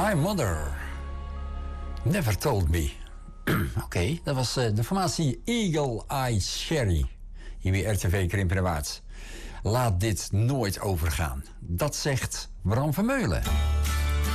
My Mother Never Told Me. Oké, dat was de formatie Eagle Eye Cherry. Hier bij RTV Krimpenerwaard. Laat dit nooit overgaan. Dat zegt Bram Vermeulen.